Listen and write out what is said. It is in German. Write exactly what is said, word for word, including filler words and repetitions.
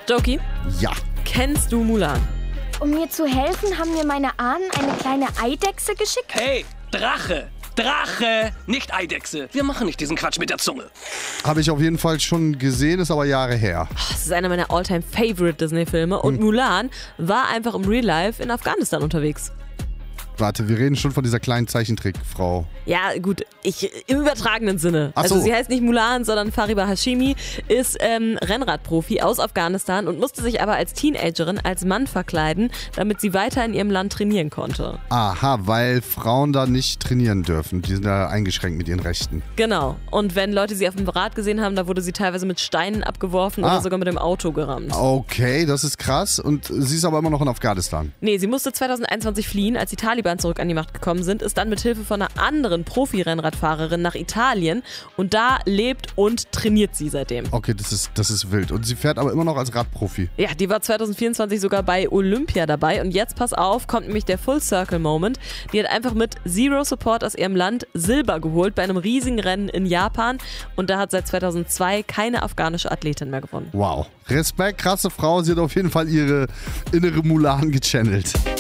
Joki, Ja. kennst du Mulan? Um mir zu helfen, haben mir meine Ahnen eine kleine Eidechse geschickt. Hey, Drache! Drache, nicht Eidechse. Wir machen nicht diesen Quatsch mit der Zunge. Habe ich auf jeden Fall schon gesehen, ist aber Jahre her. Das ist einer meiner All-Time-Favorite Disney-Filme. Und Hm. Mulan war einfach im Real Life in Afghanistan unterwegs. Warte, wir reden schon von dieser kleinen Zeichentrickfrau. Ja, gut, ich im übertragenen Sinne. Ach so. Also sie heißt nicht Mulan, sondern Fariba Hashimi, ist ähm, Rennradprofi aus Afghanistan und musste sich aber als Teenagerin als Mann verkleiden, damit sie weiter in ihrem Land trainieren konnte. Aha, weil Frauen da nicht trainieren dürfen. Die sind da eingeschränkt mit ihren Rechten. Genau. Und wenn Leute sie auf dem Rad gesehen haben, da wurde sie teilweise mit Steinen abgeworfen Ah. oder sogar mit dem Auto gerammt. Okay, das ist krass. Und sie ist aber immer noch in Afghanistan. Nee, sie musste zwanzig einundzwanzig fliehen, als die Taliban zurück an die Macht gekommen sind, ist dann mit Hilfe von einer anderen Profi-Rennradfahrerin nach Italien und da lebt und trainiert sie seitdem. Okay, das ist, das ist wild. Und sie fährt aber immer noch als Radprofi. Ja, die war zwanzig vierundzwanzig sogar bei Olympia dabei und jetzt, pass auf, kommt nämlich der Full Circle Moment. Die hat einfach mit Zero Support aus ihrem Land Silber geholt bei einem riesigen Rennen in Japan und da hat seit zweitausendzwei keine afghanische Athletin mehr gewonnen. Wow. Respekt, krasse Frau. Sie hat auf jeden Fall ihre innere Mulan gechannelt.